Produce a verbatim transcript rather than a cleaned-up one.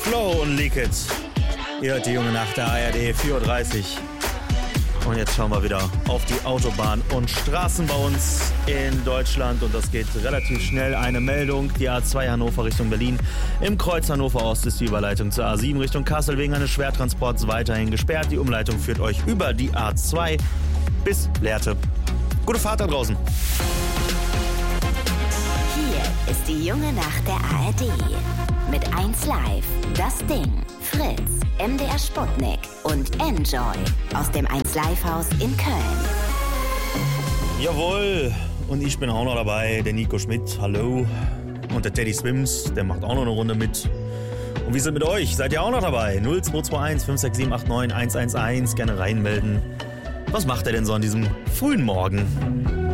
Flow und Leak It. Ihr hört die junge Nacht der A R D, vier Uhr dreißig. Und jetzt schauen wir wieder auf die Autobahn und Straßen bei uns in Deutschland. Und das geht relativ schnell. Eine Meldung, die A zwei Hannover Richtung Berlin. Im Kreuz Hannover Ost ist die Überleitung zur A sieben Richtung Kassel wegen eines Schwertransports weiterhin gesperrt. Die Umleitung führt euch über die A zwei bis Lehrte. Gute Fahrt da draußen. Hier ist die junge Nacht der A R D. Mit eins Live, das Ding, Fritz, M D R Sputnik und Enjoy aus dem eins Live Haus in Köln. Jawohl, und ich bin auch noch dabei, der Nico Schmidt, hallo. Und der Teddy Swims, der macht auch noch eine Runde mit. Und wie ist es mit euch? Seid ihr auch noch dabei? null zwei zwei eins fünf sechs sieben acht neun eins eins eins, gerne reinmelden. Was macht er denn so an diesem frühen Morgen?